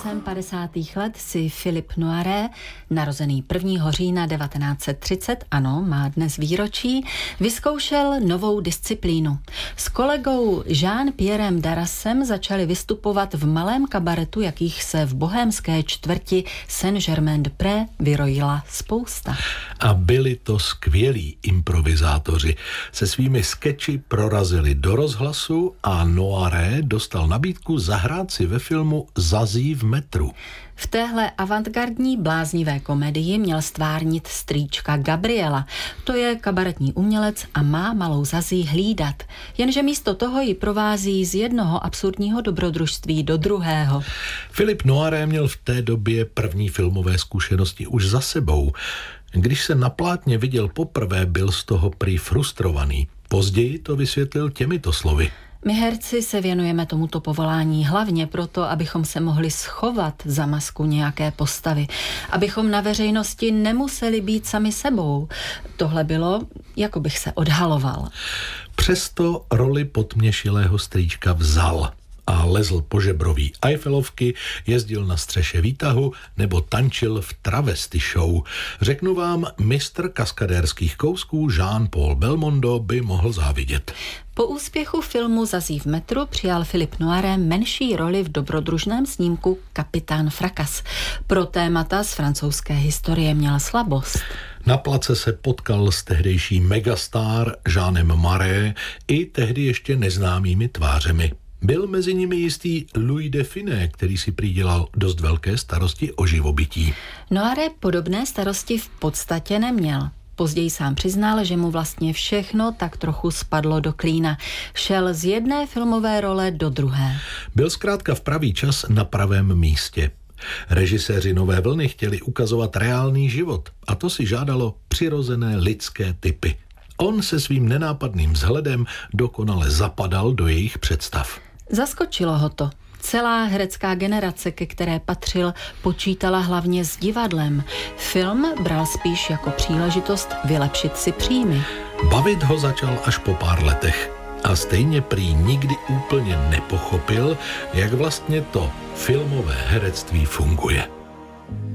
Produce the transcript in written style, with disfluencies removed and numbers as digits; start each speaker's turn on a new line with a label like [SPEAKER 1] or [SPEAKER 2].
[SPEAKER 1] Koncem 50. let si Philippe Noiret, narozený 1. října 1930, ano, má dnes výročí, vyzkoušel novou disciplínu. S kolegou Jean-Pierrem Darrasem začali vystupovat v malém kabaretu, jakých se v bohémské čtvrti Saint-Germain-de-Prés vyrojila spousta.
[SPEAKER 2] A byli to skvělí improvizátoři. Se svými skeči prorazili do rozhlasu a Noiret dostal nabídku zahrát si ve filmu Zazí v metru.
[SPEAKER 1] V téhle avantgardní bláznivé komedii měl stvárnit strýčka Gabriela. To je kabaretní umělec a má malou Zazí hlídat. Jenže místo toho ji provází z jednoho absurdního dobrodružství do druhého.
[SPEAKER 2] Philippe Noiret měl v té době první filmové zkušenosti už za sebou. Když se na plátně viděl poprvé, byl z toho prý frustrovaný. Později to vysvětlil těmito slovy.
[SPEAKER 1] My herci se věnujeme tomuto povolání hlavně proto, abychom se mohli schovat za masku nějaké postavy. Abychom na veřejnosti nemuseli být sami sebou. Tohle bylo, jako bych se odhaloval.
[SPEAKER 2] Přesto roli podměšilého strýčka vzal a lezl po žebroví Eiffelovky, jezdil na střeše výtahu nebo tančil v travesty show. Řeknu vám, mistr kaskadérských kousků Jean-Paul Belmondo by mohl závidět.
[SPEAKER 1] Po úspěchu filmu Zazí v metru přijal Philippe Noiret menší roli v dobrodružném snímku Kapitán Frakas. Pro témata z francouzské historie měl slabost.
[SPEAKER 2] Na place se potkal s tehdejší megastar Jeanem Marais i tehdy ještě neznámými tvářemi. Byl mezi nimi jistý Louis de Funès, který si prý dělal dost velké starosti o živobytí.
[SPEAKER 1] Noiret podobné starosti v podstatě neměl. Později sám přiznal, že mu vlastně všechno tak trochu spadlo do klína. Šel z jedné filmové role do druhé.
[SPEAKER 2] Byl zkrátka v pravý čas na pravém místě. Režiséři Nové vlny chtěli ukazovat reálný život a to si žádalo přirozené lidské typy. On se svým nenápadným vzhledem dokonale zapadal do jejich představ.
[SPEAKER 1] Zaskočilo ho to. Celá herecká generace, ke které patřil, počítala hlavně s divadlem. Film bral spíš jako příležitost vylepšit si příjmy.
[SPEAKER 2] Bavit ho začal až po pár letech. A stejně prý nikdy úplně nepochopil, jak vlastně to filmové herectví funguje.